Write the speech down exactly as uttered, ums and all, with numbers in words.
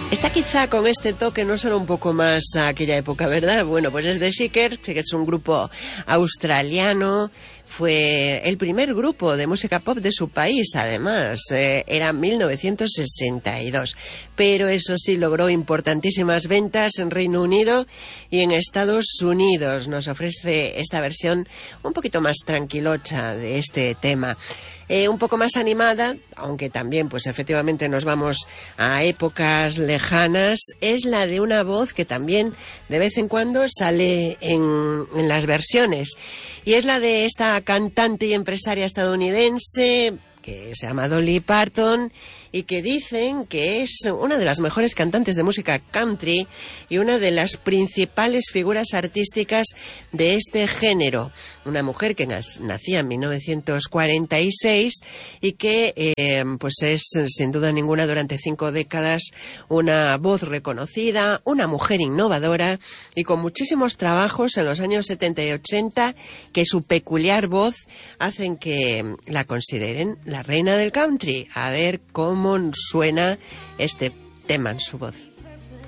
Está quizá con este toque no solo un poco más a aquella época, ¿verdad? Bueno, pues es The Shakers, que es un grupo australiano. Fue el primer grupo de música pop de su país, además. Eh, era mil novecientos sesenta y dos. Pero eso sí, logró importantísimas ventas en Reino Unido y en Estados Unidos. Nos ofrece esta versión un poquito más tranquilocha de este tema. Eh, un poco más animada, aunque también pues efectivamente nos vamos a épocas lejanas, es la de una voz que también de vez en cuando sale en, en las versiones, y es la de esta cantante y empresaria estadounidense que se llama Dolly Parton y que dicen que es una de las mejores cantantes de música country y una de las principales figuras artísticas de este género. Una mujer que nacía en mil novecientos cuarenta y seis y que eh, pues es sin duda ninguna durante cinco décadas una voz reconocida, una mujer innovadora y con muchísimos trabajos en los años setenta y ochenta que su peculiar voz hacen que la consideren la reina del country. A ver cómo suena este tema en su voz.